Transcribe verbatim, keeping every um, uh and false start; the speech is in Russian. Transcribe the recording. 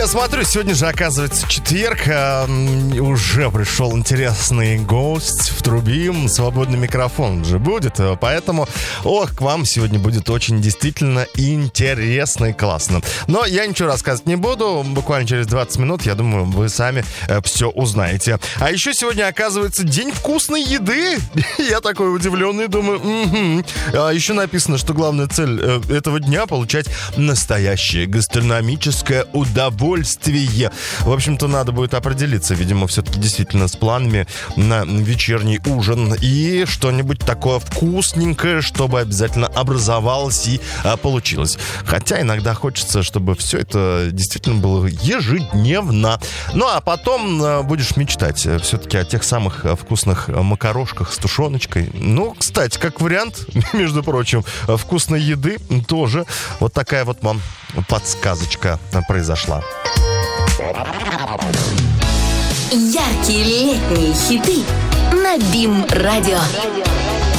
Я смотрю, сегодня же, оказывается, четверг. А, уже пришел интересный гость в трубе. Свободный микрофон же будет. Поэтому, ох, к вам сегодня будет очень действительно интересно и классно. Но я ничего рассказывать не буду. Буквально через двадцать минут, я думаю, вы сами э, все узнаете. А еще сегодня, оказывается, день вкусной еды. Я такой удивленный, думаю, угу. А еще написано, что главная цель э, этого дня — получать настоящее гастрономическое удовольствие. В общем-то, надо будет определиться, видимо, все-таки действительно с планами на вечерний ужин и что-нибудь такое вкусненькое, чтобы обязательно образовалось и а, получилось. Хотя иногда хочется, чтобы все это действительно было ежедневно. Ну, а потом а, будешь мечтать все-таки о тех самых вкусных макарошках с тушеночкой. Ну, кстати, как вариант, между прочим, вкусной еды тоже. Вот такая вот вам подсказочка произошла. Яркие летние хиты на БИМ-радио.